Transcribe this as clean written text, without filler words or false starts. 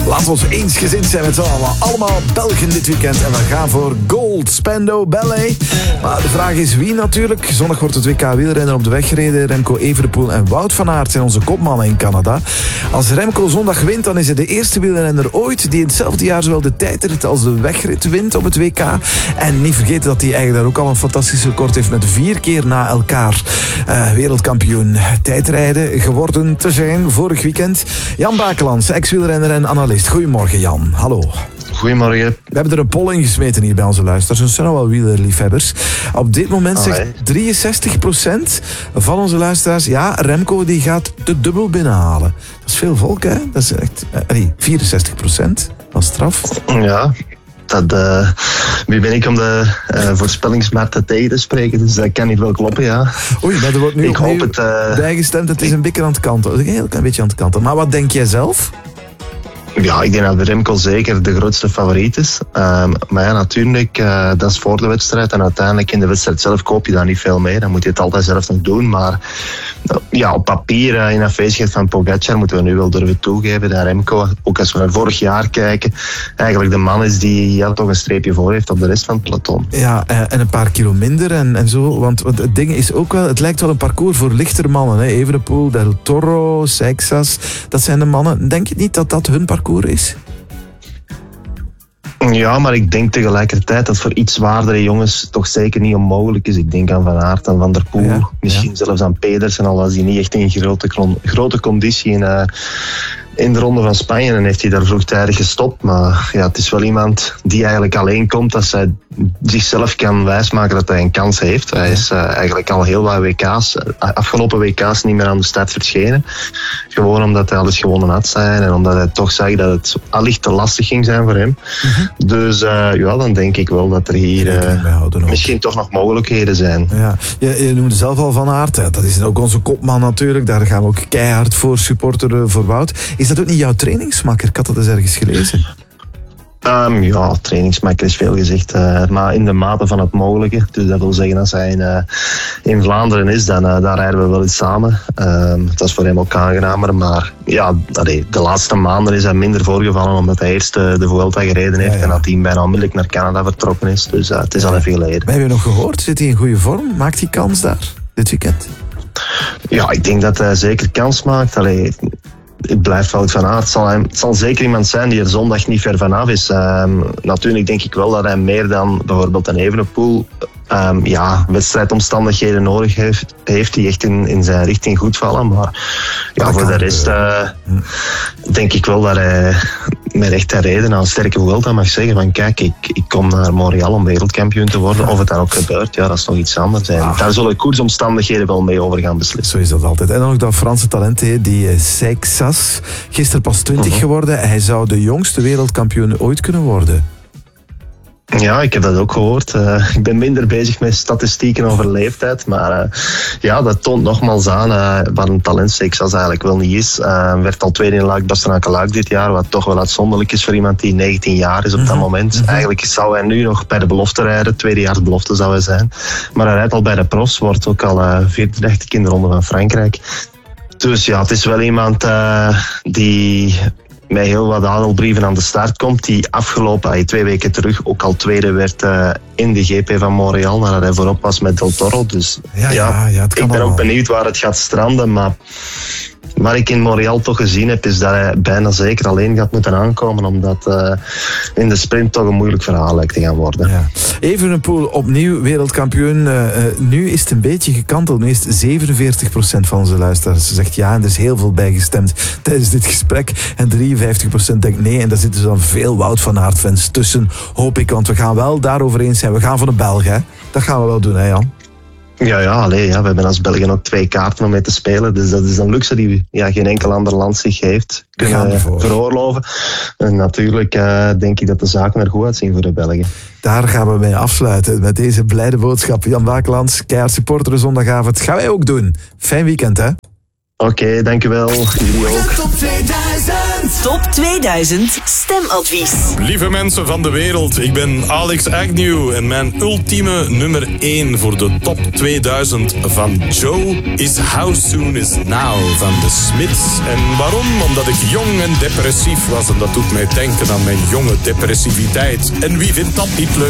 Laten we ons eensgezind zijn met z'n allen. Allemaal Belgen dit weekend. En we gaan voor Gold, Spendo, Ballet. Maar de vraag is wie natuurlijk. Zondag wordt het WK wielrennen op de weg gereden. Remco Evenepoel en Wout van Aert zijn onze kopmannen in Canada. Als Remco zondag wint, dan is hij de eerste wielrenner ooit die in hetzelfde jaar zowel de tijdrit als de wegrit wint op het WK. En niet vergeten dat hij eigenlijk daar ook al een fantastisch record heeft met 4 keer na elkaar wereldkampioen tijdrijden geworden te zijn vorig weekend. Jan Bakelands, ex-wielrenner en analist. Goedemorgen Jan, hallo. Goedemorgen. We hebben er een poll in gesmeten hier bij onze luisteraars. Er zijn al wel wielerliefhebbers. Op dit moment zegt 63% van onze luisteraars... ja, Remco die gaat de dubbel binnenhalen. Dat is veel volk, hè? Dat is echt... 64%. Dat is straf. Ja, wie ben ik om de voorspellingsmarkten tegen te spreken? Dus dat kan niet wel kloppen, ja. Oei, maar er wordt nu ik hoop het bijgestemd. Het is een beetje aan het kanten. Een heel klein beetje aan het kanten. Maar wat denk jij zelf? Ja, ik denk dat Remco zeker de grootste favoriet is. Maar ja, natuurlijk, dat is voor de wedstrijd. En uiteindelijk in de wedstrijd zelf koop je daar niet veel mee. Dan moet je het altijd zelf nog doen. Maar ja, op papier, in afwezigheid van Pogacar, moeten we nu wel durven toegeven dat Remco, ook als we naar vorig jaar kijken, eigenlijk de man is die toch een streepje voor heeft op de rest van het peloton. Ja, en een paar kilo minder en zo. Want het ding is ook wel, het lijkt wel een parcours voor lichter mannen. Hè? Evenepoel, Del Toro, Seixas, dat zijn de mannen. Denk je niet dat dat hun parcours is? Ja, maar ik denk tegelijkertijd dat voor iets zwaardere jongens toch zeker niet onmogelijk is. Ik denk aan Van Aert en Van der Poel, misschien zelfs aan Pedersen, al was hij niet echt in grote conditie in de Ronde van Spanje en heeft hij daar vroegtijdig gestopt. Maar ja, het is wel iemand die eigenlijk alleen komt als hij zichzelf kan wijsmaken dat hij een kans heeft. Hij is eigenlijk al heel wat afgelopen WK's niet meer aan de start verschenen. Gewoon omdat hij alles gewonnen had zijn en omdat hij toch zag dat het allicht te lastig ging zijn voor hem. Dus ja, dan denk ik wel dat er hier misschien toch nog mogelijkheden zijn. Ja. Je noemde zelf al Van Aert. Dat is ook onze kopman natuurlijk. Daar gaan we ook keihard voor supporteren voor Wout. Is dat ook niet jouw trainingsmakker? Ik had dat eens ergens gelezen. Ja, trainingsmakker is veel gezegd, maar in de mate van het mogelijke. Dus dat wil zeggen, als hij in Vlaanderen is, dan daar rijden we wel eens samen. Dat is voor hem ook aangenamer, maar ja, de laatste maanden is hij minder voorgevallen, omdat hij eerst de Vuelta gereden heeft en dat hij bijna onmiddellijk naar Canada vertrokken is. Dus het is al even geleden. Maar heb je nog gehoord? Zit hij in goede vorm? Maakt hij kans daar, dit weekend? Ja, ik denk dat hij zeker kans maakt. Het blijft Wout van Aert. Het zal zeker iemand zijn die er zondag niet ver vanaf is. Natuurlijk denk ik wel dat hij meer dan bijvoorbeeld een Evenepoel wedstrijdomstandigheden nodig heeft die echt in zijn richting goed vallen. Maar ja, voor de rest denk ik wel dat hij met echte reden aan een sterke Vuelta mag zeggen van kijk, ik kom naar Montreal om wereldkampioen te worden. Of het dan ook gebeurt, ja, dat is nog iets anders. Daar zullen koersomstandigheden wel mee over gaan beslissen. Zo is dat altijd. En dan nog dat Franse talent, die Seixas, gisteren pas 20 geworden. Hij zou de jongste wereldkampioen ooit kunnen worden. Ja, ik heb dat ook gehoord. Ik ben minder bezig met statistieken over leeftijd. Maar dat toont nogmaals aan wat een talent Seixas eigenlijk wel niet is. Werd al tweede in Luik-Bastenaken-Luik dit jaar. Wat toch wel uitzonderlijk is voor iemand die 19 jaar is op dat moment. Eigenlijk zou hij nu nog bij de belofte rijden. Tweedejaars belofte zou hij zijn. Maar hij rijdt al bij de profs. Wordt ook al vierde, dacht ik, in de Ronde van Frankrijk. Dus ja, het is wel iemand die met heel wat adelbrieven aan de start komt, die afgelopen 2 weken terug ook al tweede werd in de GP van Montreal, nadat hij voorop was met Del Toro. Dus ik ben ook benieuwd waar het gaat stranden, maar wat ik in Montreal toch gezien heb, is dat hij bijna zeker alleen gaat moeten aankomen, omdat in de sprint toch een moeilijk verhaal lijkt te gaan worden. Ja. Evenepoel opnieuw wereldkampioen. Nu is het een beetje gekanteld. Nu is het 47% van onze luisteraars zegt ja, en er is heel veel bijgestemd tijdens dit gesprek. En 53% denkt nee, en daar zitten dan veel Wout van Aert fans tussen, hoop ik, want we gaan wel daarover eens zijn. We gaan voor de Belg, hè. Dat gaan we wel doen, hè Jan? Ja, we hebben als Belgen ook 2 kaarten om mee te spelen. Dus dat is een luxe die geen enkel ander land zich heeft kunnen veroorloven. En natuurlijk denk ik dat de zaken er goed uitzien voor de Belgen. Daar gaan we mee afsluiten met deze blijde boodschap. Jan Bakelands, keihard supporter zondagavond. Gaan wij ook doen. Fijn weekend, hè? Oké, dankjewel. Jullie ook. Top 2000. Top 2000 stemadvies. Lieve mensen van de wereld, ik ben Alex Agnew en mijn ultieme nummer 1 voor de top 2000 van Joe is How Soon Is Now van de Smiths. En waarom? Omdat ik jong en depressief was en dat doet mij denken aan mijn jonge depressiviteit. En wie vindt dat niet leuk?